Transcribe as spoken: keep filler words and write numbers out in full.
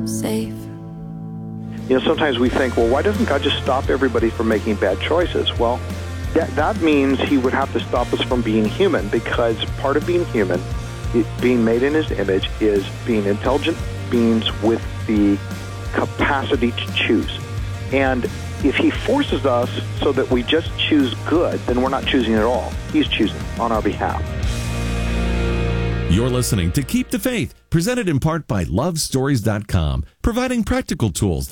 safe. You know, sometimes we think, well, why doesn't God just stop everybody from making bad choices? Well, that, that means he would have to stop us from being human, because part of being human, it, being made in his image, is being intelligent beings with the capacity to choose. And if he forces us so that we just choose good, then we're not choosing at all. He's choosing on our behalf. You're listening to Keep the Faith, presented in part by love stories dot com, providing practical tools